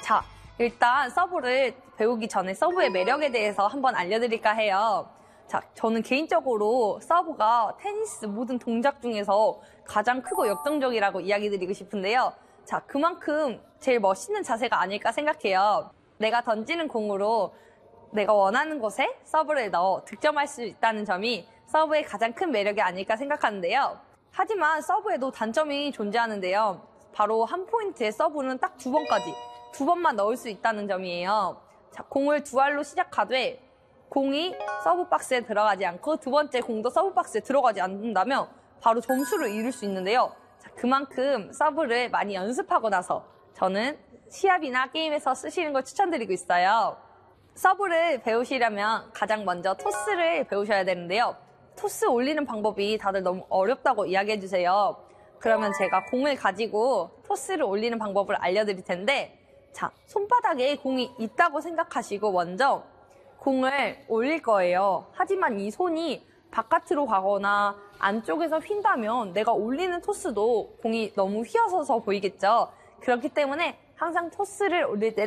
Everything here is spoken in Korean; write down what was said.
자, 일단 서브를 배우기 전에 서브의 매력에 대해서 한번 알려드릴까 해요. 자, 저는 개인적으로 서브가 테니스 모든 동작 중에서 가장 크고 역동적이라고 이야기 드리고 싶은데요. 자, 그만큼 제일 멋있는 자세가 아닐까 생각해요. 내가 던지는 공으로 내가 원하는 곳에 서브를 넣어 득점할 수 있다는 점이 서브의 가장 큰 매력이 아닐까 생각하는데요. 하지만 서브에도 단점이 존재하는데요. 바로 한 포인트의 서브는 딱 2번만 넣을 수 있다는 점이에요. 자, 공을 두 알로 시작하되 공이 서브 박스에 들어가지 않고 두 번째 공도 서브 박스에 들어가지 않는다면 바로 점수를 잃을 수 있는데요. 자, 그만큼 서브를 많이 연습하고 나서 저는 시합이나 게임에서 쓰시는 걸 추천드리고 있어요. 서브를 배우시려면 가장 먼저 토스를 배우셔야 되는데요. 토스 올리는 방법이 다들 너무 어렵다고 이야기해주세요. 그러면 제가 공을 가지고 토스를 올리는 방법을 알려드릴 텐데, 자, 손바닥에 공이 있다고 생각하시고 먼저 공을 올릴 거예요. 하지만 이 손이 바깥으로 가거나 안쪽에서 휜다면 내가 올리는 토스도 공이 너무 휘어서서 보이겠죠. 그렇기 때문에 항상 토스를 올릴 때